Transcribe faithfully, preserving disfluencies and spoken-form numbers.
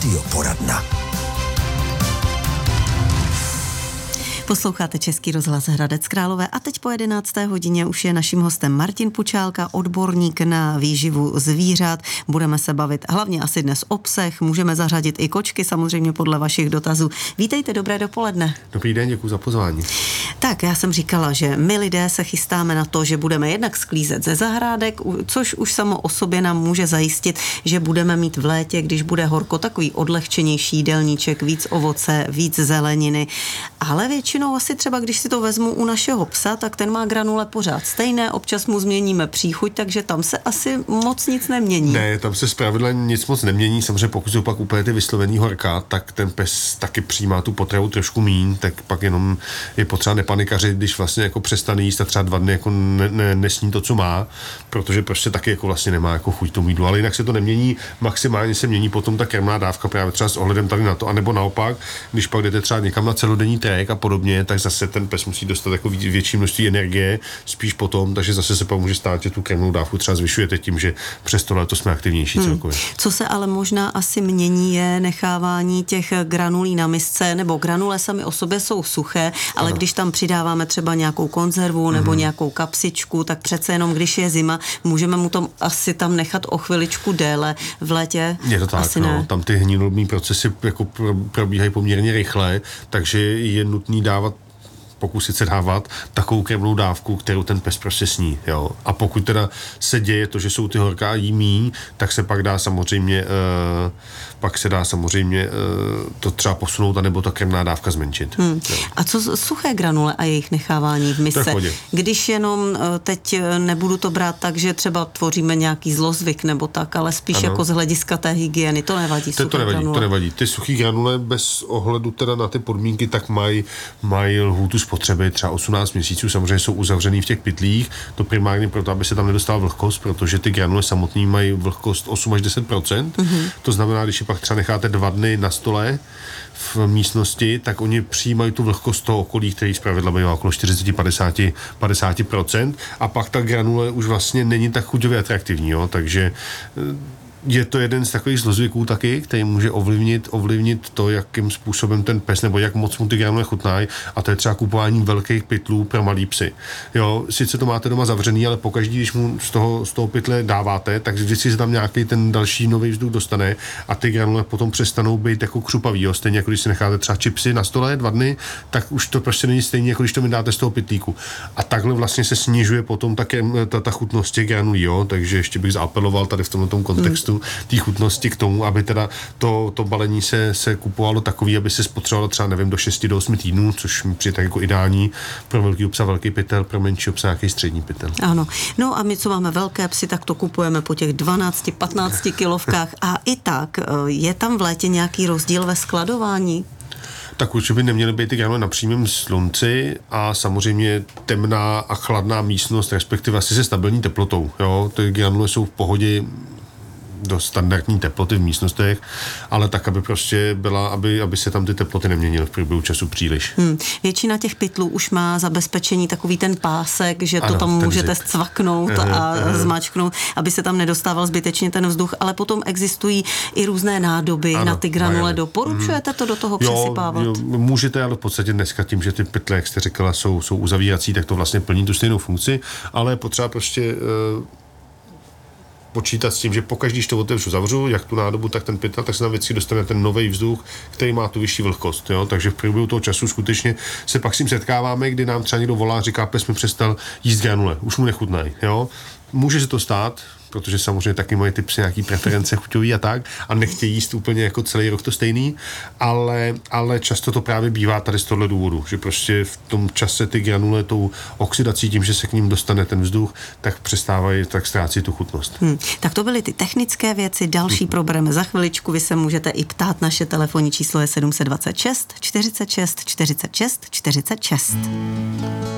Radioporadna. Posloucháte Český rozhlas Hradec Králové a teď po jedenácté hodině už je naším hostem Martin Pučálka, odborník na výživu zvířat. Budeme se bavit hlavně asi dnes o psech, můžeme zařadit i kočky, samozřejmě podle vašich dotazů. Vítejte, dobré dopoledne. Dobrý den, děkuji za pozvání. Tak, já jsem říkala, že my lidé se chystáme na to, že budeme jednak sklízet ze zahrádek, což už samo o sobě nám může zajistit, že budeme mít v létě, když bude horko, takový odlehčenější jídelníček, víc ovoce, víc zeleniny, ale většinou asi třeba, když si to vezmu u našeho psa, tak ten má granule pořád stejné, občas mu změníme příchuť, takže tam se asi moc nic nemění. Ne, tam se zpravidla nic moc nemění, samozřejmě pokud jsou pak úplně ty vyslovený horka, tak ten pes taky přijímá tu potravu trošku míň, tak pak jenom je potřeba nepanikařit, když vlastně jako přestane jíst a třeba dva dny jako ne, ne, nesní to, co má, protože prostě taky jako vlastně nemá jako chuť tomu jídlu, ale jinak se to nemění, maximálně se mění potom ta krmná dávka právě třeba s ohledem tady na to, anebo naopak, když pak jdete třeba někam na celodenní trek a podobně, tak zase ten pes musí dostat jako větší množství energie, spíš potom, takže zase se pak může stát, že tu krmnou dávku třeba zvyšujete tím, že přes to léto jsme aktivnější hmm. celkově. Co se ale možná asi mění, je nechávání těch granulí na misce, nebo granule sami o sobě jsou suché, ale ano. Když tam přidáváme třeba nějakou konzervu nebo hmm. nějakou kapsičku, tak přece jenom, když je zima, můžeme mu to asi tam nechat o chviličku déle. V létě je to tak, asi no. ne. Tam ty hnilobní procesy jako probíhají poměrně rychle, takže je nutný dávat pokusit se dávat takovou krmnou dávku, kterou ten pes prostě sní. Jo. A pokud teda se děje to, že jsou ty horká a jí míň, tak se pak dá samozřejmě uh, pak se dá samozřejmě uh, to třeba posunout, anebo ta krmná dávka zmenšit. Hmm. A co suché granule a jejich nechávání v mise? Když jenom uh, teď nebudu to brát tak, že třeba tvoříme nějaký zlozvyk nebo tak, ale spíš ano. Jako z hlediska té hygieny, to nevadí. To, to nevadí, granule. to nevadí. Ty suchý granule bez ohledu teda na ty podmínky, tak mají mají lhůtu spotřeby třeba osmnáct měsíců, samozřejmě jsou uzavřený v těch pytlích, to primárně proto, aby se tam nedostala vlhkost, protože ty granule samotný mají vlhkost osm až deset procent. Mm-hmm. To znamená, když je pak třeba necháte dva dny na stole v místnosti, tak oni přijímají tu vlhkost toho okolí, který zpravidla bývá okolo čtyřicet až padesát procent a pak ta granule už vlastně není tak chuťově atraktivní, jo? Takže je to jeden z takových zlozvyků taky, který může ovlivnit, ovlivnit to, jakým způsobem ten pes, nebo jak moc mu ty granule chutnají, a to je třeba kupování velkých pytlů pro malý psy. Jo, sice to máte doma zavřený, ale pokaždý, když mu z toho, z toho pytle dáváte, tak vždycky se tam nějaký ten další nový vzduch dostane a ty granule potom přestanou být jako křupavý. Jo. Stejně jako když si necháte třeba chipsy na stole dva dny, tak už to prostě není stejně, jako když to vydáte z toho pytlíku. A takhle vlastně se snižuje potom také ta, ta chutnost těch granulí, jo. Takže ještě bych zaapeloval tady v tomto kontextu té chutnosti k tomu, aby teda to, to balení se, se kupovalo takový, aby se spotřebovalo třeba, nevím, do šesti do osmi týdnů, což mi přijde tak jako ideální pro velký psa velký pytel, pro menší psa nějaký střední pytel. Ano. No a my, co máme velké psy, tak to kupujeme po těch dvanácti patnácti kilovkách a i tak je tam v létě nějaký rozdíl ve skladování? Tak určitě by neměly být ty granule na přímém slunci a samozřejmě temná a chladná místnost, respektive asi se stabilní teplotou. Jo? Ty granule jsou v pohodě do standardní teploty v místnostech, ale tak, aby prostě byla, aby, aby se tam ty teploty neměnily v průběhu času příliš. Hmm. Většina těch pytlů už má zabezpečení takový ten pásek, že ano, to tam můžete zip. Cvaknout uh, a uh, zmačknout, aby se tam nedostával zbytečně ten vzduch, ale potom existují i různé nádoby ano, na ty granule. Mají. Doporučujete to do toho jo, přesypávat? Jo, můžete, ale v podstatě dneska tím, že ty pytle, jak jste říkala, jsou, jsou uzavírací, tak to vlastně plní tu stejnou funkci, ale potřeba prostě uh, počítat s tím, že pokaždý, když to otevřu, zavřu, jak tu nádobu, tak ten pytel, tak se tam vždycky dostane ten nový vzduch, který má tu vyšší vlhkost. Jo? Takže v průběhu toho času skutečně se pak s tím setkáváme, kdy nám třeba někdo volá, říká, pes mi přestal jíst granule, už mu nechutnají. Jo? Může se to stát, protože samozřejmě taky mají ty psy nějaký preference chuťový a tak a nechtějí jíst úplně jako celý rok to stejný, ale, ale často to právě bývá tady z tohle důvodu, že prostě v tom čase ty granule tou oxidací, tím, že se k ním dostane ten vzduch, tak přestávají, tak ztrácí tu chutnost. Hmm. Tak to byly ty technické věci, další hmm. probereme za chviličku, vy se můžete i ptát, naše telefonní číslo je sedm set dvacet šest čtyřicet šest čtyřicet šest čtyřicet šest.